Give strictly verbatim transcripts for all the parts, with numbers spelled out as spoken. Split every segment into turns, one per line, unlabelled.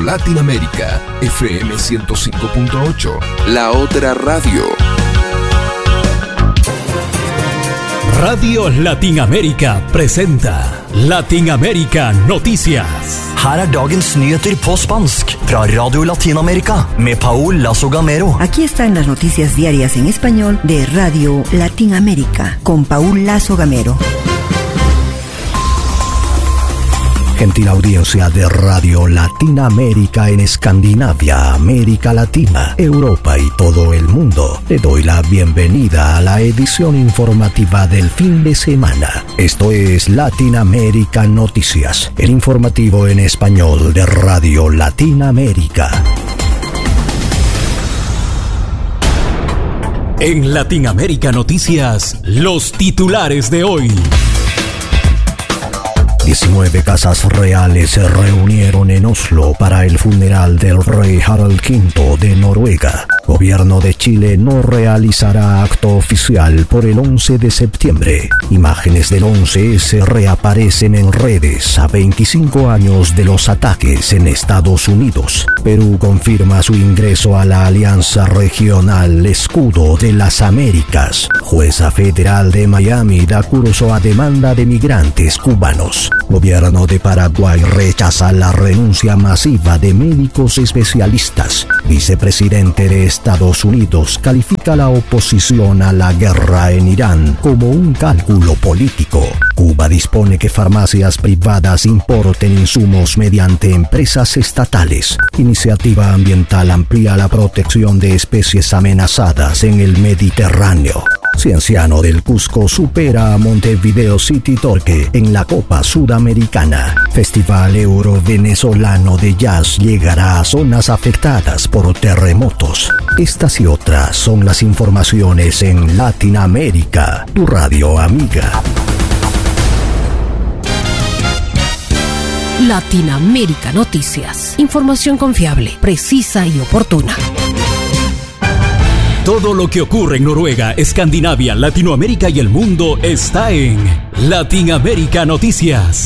Latinoamérica, F M ciento cinco punto ocho, la otra radio.
Radio Latinoamérica presenta Latinoamérica Noticias.
Her er dagens nyheter på spansk fra Radio Latinoamérica med Paul Lazo Gamero.
Aquí están las noticias diarias en español de Radio Latinoamérica con Paul Lazo Gamero.
Gentil audiencia de Radio Latinoamérica en Escandinavia, América Latina, Europa y todo el mundo. Le doy la bienvenida a la edición informativa del fin de semana. Esto es Latinoamérica Noticias, el informativo en español de Radio Latinoamérica.
En Latinoamérica Noticias, los titulares de hoy.
diecinueve casas reales se reunieron en Oslo para el funeral del rey Harald quinto de Noruega. Gobierno de Chile no realizará acto oficial por el once de septiembre. Imágenes del once ese reaparecen en redes a veinticinco años de los ataques en Estados Unidos. Perú confirma su ingreso a la Alianza Regional Escudo de las Américas. Jueza federal de Miami da curso a demanda de migrantes cubanos. Gobierno de Paraguay rechaza la renuncia masiva de médicos especialistas. Vicepresidente de Estados Unidos califica la oposición a la guerra en Irán como un cálculo político. Cuba dispone que farmacias privadas importen insumos mediante empresas estatales. Iniciativa ambiental amplía la protección de especies amenazadas en el Mediterráneo. Cienciano del Cusco supera a Montevideo City Torque en la Copa Sudamericana. Festival Euro-Venezolano de Jazz llegará a zonas afectadas por terremotos. Estas y otras son las informaciones en Latinoamérica, tu radio amiga.
Latinoamérica Noticias. Información confiable, precisa y oportuna.
Todo lo que ocurre en Noruega, Escandinavia, Latinoamérica y el mundo está en Latinoamérica Noticias.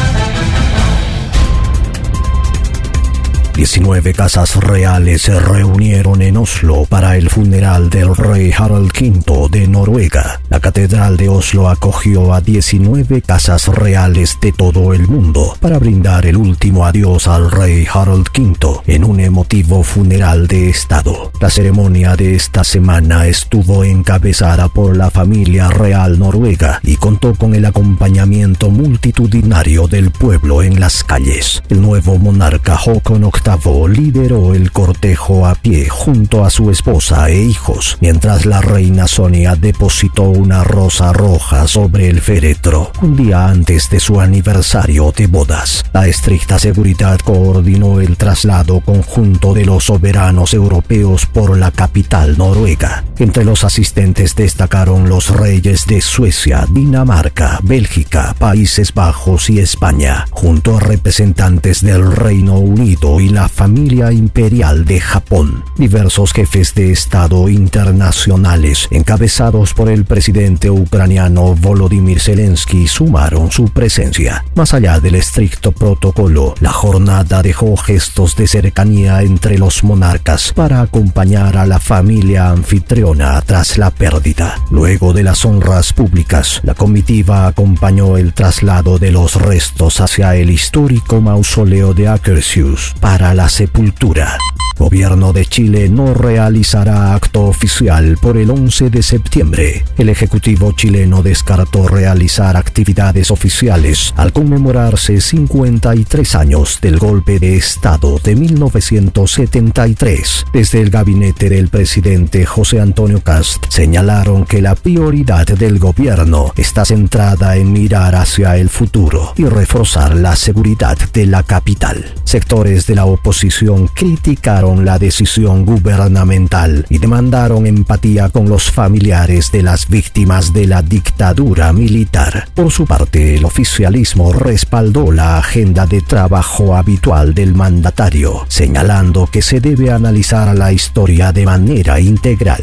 diecinueve casas reales se reunieron en Oslo para el funeral del rey Harald quinto de Noruega. La Catedral de Oslo acogió a diecinueve casas reales de todo el mundo para brindar el último adiós al rey Harald quinto en un emotivo funeral de Estado. La ceremonia de esta semana estuvo encabezada por la familia real noruega y contó con el acompañamiento multitudinario del pueblo en las calles. El nuevo monarca Håkon octavo lideró el cortejo a pie junto a su esposa e hijos, mientras la reina Sonia depositó una rosa roja sobre el féretro, un día antes de su aniversario de bodas. La estricta seguridad coordinó el traslado conjunto de los soberanos europeos por la capital noruega. Entre los asistentes destacaron los reyes de Suecia, Dinamarca, Bélgica, Países Bajos y España, junto a representantes del Reino Unido y la familia imperial de Japón. Diversos jefes de Estado internacionales, encabezados por el presidente ucraniano Volodymyr Zelensky, sumaron su presencia. Más allá del estricto protocolo, la jornada dejó gestos de cercanía entre los monarcas para acompañar a la familia anfitriona tras la pérdida. Luego de las honras públicas, la comitiva acompañó el traslado de los restos hacia el histórico mausoleo de Akershus para la sepultura. Gobierno de Chile no realizará acto oficial por el once de septiembre. El Ejecutivo chileno descartó realizar actividades oficiales al conmemorarse cincuenta y tres años del golpe de Estado de mil novecientos setenta y tres. Desde el gabinete del presidente José Antonio Kast señalaron que la prioridad del gobierno está centrada en mirar hacia el futuro y reforzar la seguridad de la capital. Sectores de la oposición criticaron la decisión gubernamental y demandaron empatía con los familiares de las víctimas de la dictadura militar. Por su parte, el oficialismo respaldó la agenda de trabajo habitual del mandatario, señalando que se debe analizar la historia de manera integral.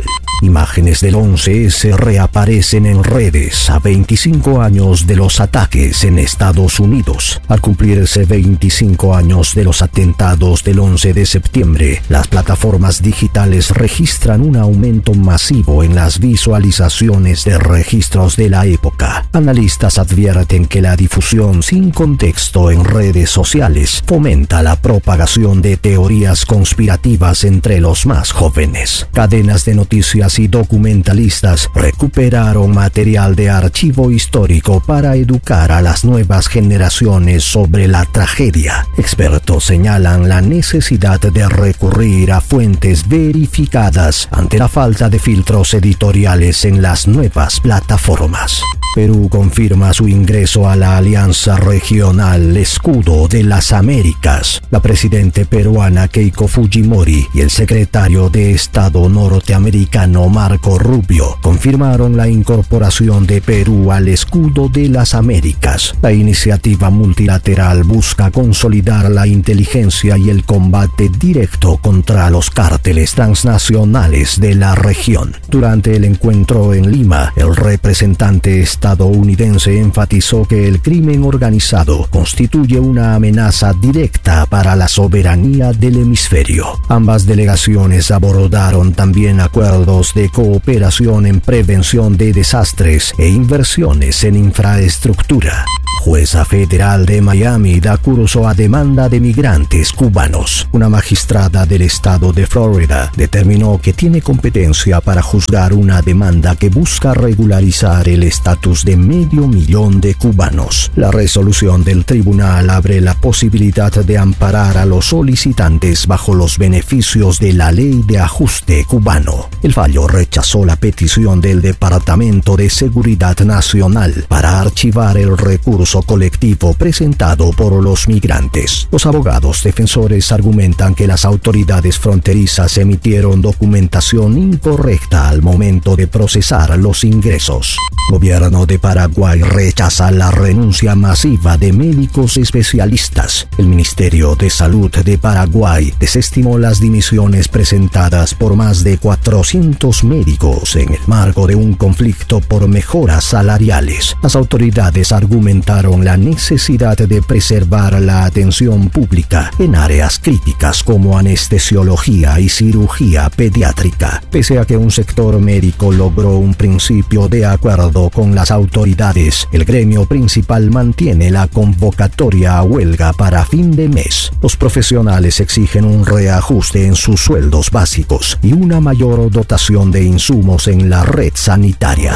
Imágenes del once ese reaparecen en redes a veinticinco años de los ataques en Estados Unidos. Al cumplirse veinticinco años de los atentados del once de septiembre, las plataformas digitales registran un aumento masivo en las visualizaciones de registros de la época. Analistas advierten que la difusión sin contexto en redes sociales fomenta la propagación de teorías conspirativas entre los más jóvenes. Cadenas de noticias y documentalistas recuperaron material de archivo histórico para educar a las nuevas generaciones sobre la tragedia. Expertos señalan la necesidad de recurrir a fuentes verificadas ante la falta de filtros editoriales en las nuevas plataformas. Perú confirma su ingreso a la Alianza Regional Escudo de las Américas. La presidenta peruana Keiko Fujimori y el secretario de Estado norteamericano Marco Rubio confirmaron la incorporación de Perú al Escudo de las Américas. La iniciativa multilateral busca consolidar la inteligencia y el combate directo contra los cárteles transnacionales de la región. Durante el encuentro en Lima, el representante estadounidense enfatizó que el crimen organizado constituye una amenaza directa para la soberanía del hemisferio. Ambas delegaciones abordaron también acuerdos de cooperación en prevención de desastres e inversiones en infraestructura. Jueza federal de Miami da curso a demanda de migrantes cubanos. Una magistrada del estado de Florida determinó que tiene competencia para juzgar una demanda que busca regularizar el estatus de medio millón de cubanos. La resolución del tribunal abre la posibilidad de amparar a los solicitantes bajo los beneficios de la ley de ajuste cubano. El fallo rechazó la petición del Departamento de Seguridad Nacional para archivar el recurso colectivo presentado por los migrantes. Los abogados defensores argumentan que las autoridades fronterizas emitieron documentación incorrecta al momento de procesar los ingresos. Gobierno de Paraguay rechaza la renuncia masiva de médicos especialistas. El Ministerio de Salud de Paraguay desestimó las dimisiones presentadas por más de cuatrocientos médicos en el marco de un conflicto por mejoras salariales. Las autoridades argumentaron la necesidad de preservar la atención pública en áreas críticas como anestesiología y cirugía pediátrica. Pese a que un sector médico logró un principio de acuerdo con las autoridades, el gremio principal mantiene la convocatoria a huelga para fin de mes. Los profesionales exigen un reajuste en sus sueldos básicos y una mayor dotación de insumos en la red sanitaria.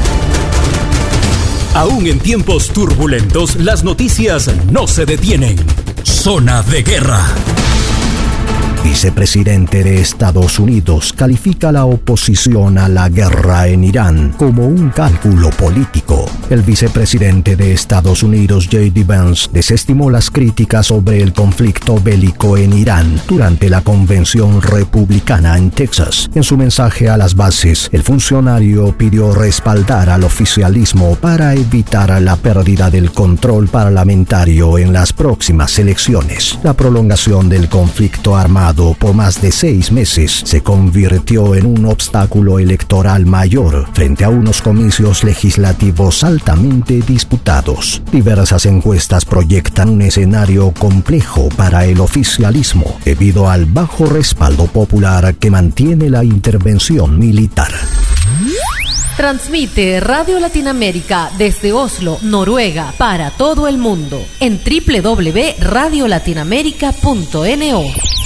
Aún en tiempos turbulentos, las noticias no se detienen. Zona de guerra.
Vicepresidente de Estados Unidos califica la oposición a la guerra en Irán como un cálculo político. El vicepresidente de Estados Unidos, J D Vance, desestimó las críticas sobre el conflicto bélico en Irán durante la convención republicana en Texas. En su mensaje a las bases, el funcionario pidió respaldar al oficialismo para evitar la pérdida del control parlamentario en las próximas elecciones. La prolongación del conflicto armado por más de seis meses se convirtió en un obstáculo electoral mayor frente a unos comicios legislativos altamente disputados. Diversas encuestas proyectan un escenario complejo para el oficialismo debido al bajo respaldo popular que mantiene la intervención militar.
Transmite Radio Latinoamérica desde Oslo, Noruega, para todo el mundo en doble u doble u doble u punto radio latinoamérica punto no.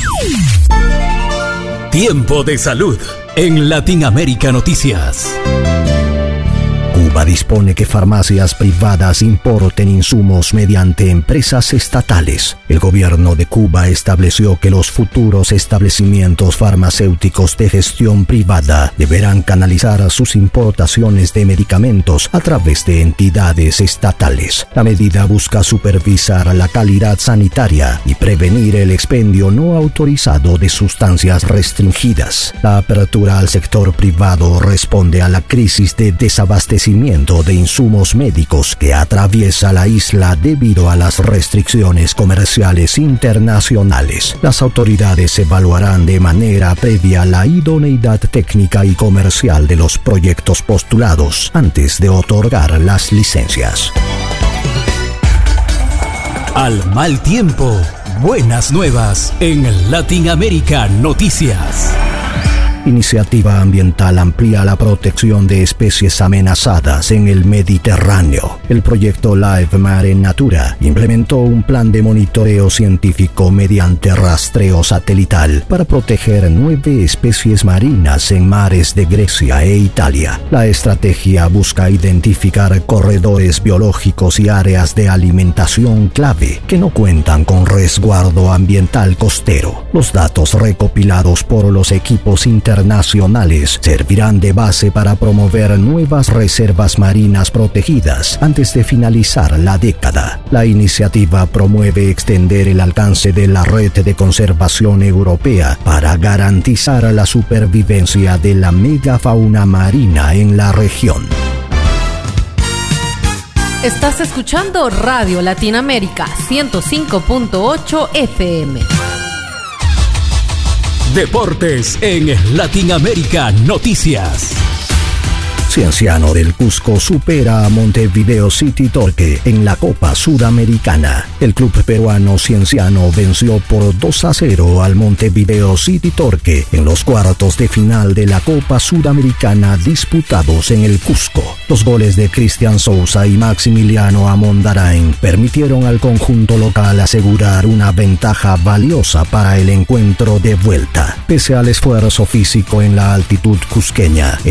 Tiempo de salud en Latinoamérica Noticias.
Cuba dispone que farmacias privadas importen insumos mediante empresas estatales. El gobierno de Cuba estableció que los futuros establecimientos farmacéuticos de gestión privada deberán canalizar sus importaciones de medicamentos a través de entidades estatales. La medida busca supervisar la calidad sanitaria y prevenir el expendio no autorizado de sustancias restringidas. La apertura al sector privado responde a la crisis de desabastecimiento abastecimiento de insumos médicos que atraviesa la isla debido a las restricciones comerciales internacionales. Las autoridades evaluarán de manera previa la idoneidad técnica y comercial de los proyectos postulados antes de otorgar las licencias.
Al mal tiempo, buenas nuevas en Latinoamérica Noticias.
Iniciativa ambiental amplía la protección de especies amenazadas en el Mediterráneo. El proyecto Live Mare Natura implementó un plan de monitoreo científico mediante rastreo satelital para proteger nueve especies marinas en mares de Grecia e Italia. La estrategia busca identificar corredores biológicos y áreas de alimentación clave que no cuentan con resguardo ambiental costero. Los datos recopilados por los equipos internacionales internacionales servirán de base para promover nuevas reservas marinas protegidas antes de finalizar la década. La iniciativa promueve extender el alcance de la red de conservación europea para garantizar la supervivencia de la megafauna marina en la región.
Estás escuchando Radio Latinoamérica ciento cinco punto ocho F M.
Deportes en Latinoamérica Noticias.
Cienciano del Cusco supera a Montevideo City Torque en la Copa Sudamericana. El club peruano Cienciano venció por dos a cero al Montevideo City Torque en los cuartos de final de la Copa Sudamericana disputados en el Cusco. Los goles de Cristian Sousa y Maximiliano Amondarain permitieron al conjunto local asegurar una ventaja valiosa para el encuentro de vuelta. Pese al esfuerzo físico en la altitud cusqueña,